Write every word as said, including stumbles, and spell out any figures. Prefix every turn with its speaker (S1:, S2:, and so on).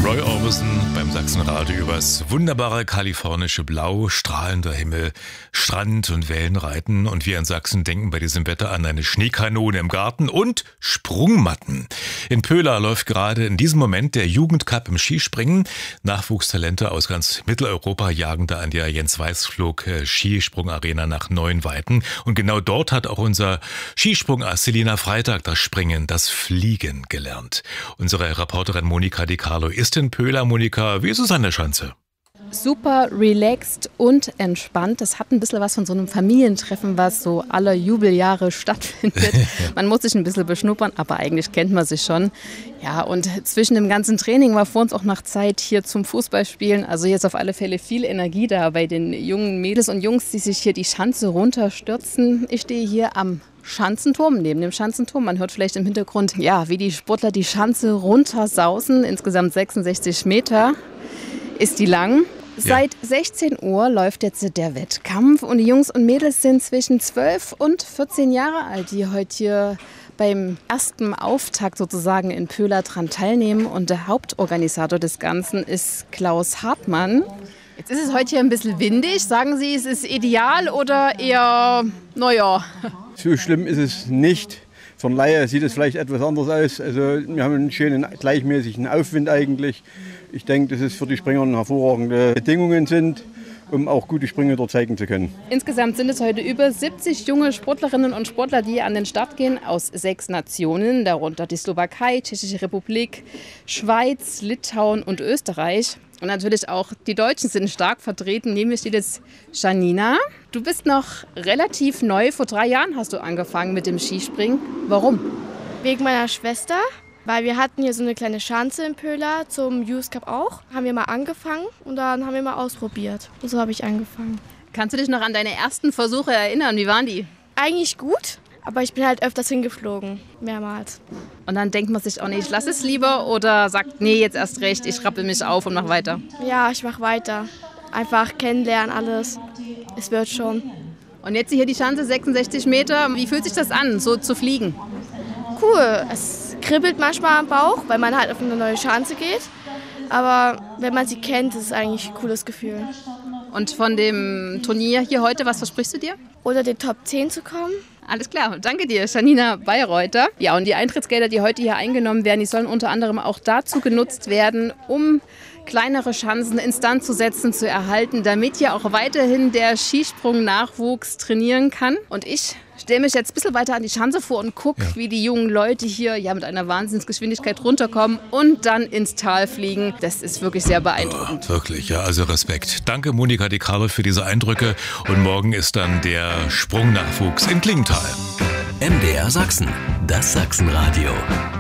S1: Roy Orbison beim Sachsenradio übers wunderbare kalifornische Blau, strahlender Himmel, Strand und Wellenreiten. Und wir in Sachsen denken bei diesem Wetter an eine Schneekanone im Garten und Sprungmatten. In Pöhla läuft gerade in diesem Moment der Jugendcup im Skispringen. Nachwuchstalente aus ganz Mitteleuropa jagen da an der Jens-Weißflug-Skisprungarena nach neuen Weiten. Und genau dort hat auch unser Skisprungass Selina Freitag das Springen, das Fliegen gelernt. Unsere Reporterin Monika Di Carlo ist in Pöhla. Monika, wie ist es an der Schanze?
S2: Super relaxed und entspannt. Das hat ein bisschen was von so einem Familientreffen, was so alle Jubeljahre stattfindet. Man muss sich ein bisschen beschnuppern, aber eigentlich kennt man sich schon. Ja, und zwischen dem ganzen Training war vor uns auch noch Zeit hier zum Fußballspielen. Also hier ist auf alle Fälle viel Energie da bei den jungen Mädels und Jungs, die sich hier die Schanze runterstürzen. Ich stehe hier am Schanzenturm, neben dem Schanzenturm. Man hört vielleicht im Hintergrund, ja, wie die Sportler die Schanze runtersausen. Insgesamt sechsundsechzig Meter ist die lang. Seit sechzehn Uhr läuft jetzt der Wettkampf und die Jungs und Mädels sind zwischen zwölf und vierzehn Jahre alt, die heute hier beim ersten Auftakt sozusagen in Pöhla dran teilnehmen. Und der Hauptorganisator des Ganzen ist Klaus Hartmann. Jetzt ist es heute hier ein bisschen windig. Sagen Sie, es ist ideal oder eher, naja?
S3: So schlimm ist es nicht. Von Laie sieht es vielleicht etwas anders aus. Also wir haben einen schönen, gleichmäßigen Aufwind eigentlich. Ich denke, dass es für die Springer hervorragende Bedingungen sind, um auch gute Sprünge dort zeigen zu können.
S2: Insgesamt sind es heute über siebzig junge Sportlerinnen und Sportler, die an den Start gehen, aus sechs Nationen, darunter die Slowakei, Tschechische Republik, Schweiz, Litauen und Österreich. Und natürlich auch die Deutschen sind stark vertreten. Neben mir steht jetzt Janina. Du bist noch relativ neu. Vor drei Jahren hast du angefangen mit dem Skispringen. Warum?
S4: Wegen meiner Schwester. Weil wir hatten hier so eine kleine Schanze in Pöhla, zum Youth Cup auch. Haben wir mal angefangen und dann haben wir mal ausprobiert. Und so habe ich angefangen.
S2: Kannst du dich noch an deine ersten Versuche erinnern? Wie waren die?
S4: Eigentlich gut, aber ich bin halt öfters hingeflogen. Mehrmals.
S2: Und dann denkt man sich auch nicht, ich lass es lieber oder sagt, nee, jetzt erst recht, ich rappel mich auf und mach weiter.
S4: Ja, ich mach weiter. Einfach kennenlernen, alles. Es wird schon.
S2: Und jetzt hier die Schanze, sechsundsechzig Meter. Wie fühlt sich das an, so zu fliegen?
S4: Cool. Es kribbelt manchmal am Bauch, weil man halt auf eine neue Schanze geht. Aber wenn man sie kennt, ist es eigentlich ein cooles Gefühl.
S2: Und von dem Turnier hier heute, was versprichst du dir?
S4: Oder den Top zehn zu kommen.
S2: Alles klar, danke dir, Janina Bayreuther. Ja, und die Eintrittsgelder, die heute hier eingenommen werden, die sollen unter anderem auch dazu genutzt werden, um kleinere Schanzen instand zu setzen, zu erhalten, damit hier auch weiterhin der Skisprung-Nachwuchs trainieren kann. Und ich stelle mich jetzt ein bisschen weiter an die Schanze vor und gucke, ja. wie die jungen Leute hier ja, mit einer Wahnsinnsgeschwindigkeit runterkommen und dann ins Tal fliegen. Das ist wirklich sehr beeindruckend.
S1: Oh, wirklich, ja, also Respekt. Danke Monika Di Carlo für diese Eindrücke. Und morgen ist dann der Sprungnachwuchs in Klingenthal.
S5: M D R Sachsen, das Sachsenradio.